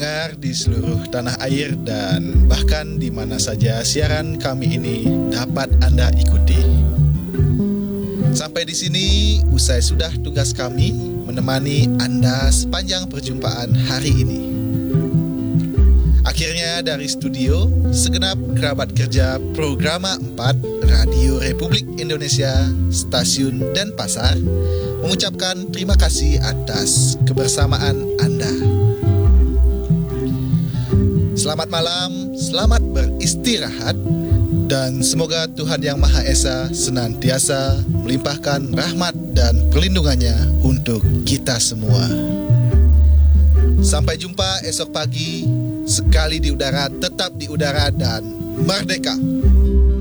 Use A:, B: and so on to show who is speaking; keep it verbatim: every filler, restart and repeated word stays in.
A: pendengar di seluruh tanah air dan bahkan di mana saja siaran kami ini dapat Anda ikuti. Sampai di sini usai sudah tugas kami menemani Anda sepanjang perjumpaan hari ini. Akhirnya dari studio, segenap kerabat kerja Programa empat Radio Republik Indonesia, Stasiun Denpasar mengucapkan terima kasih atas kebersamaan Anda. Selamat malam, selamat beristirahat, dan semoga Tuhan Yang Maha Esa senantiasa melimpahkan rahmat dan perlindungannya untuk kita semua. Sampai jumpa esok pagi, sekali di udara tetap di udara dan merdeka.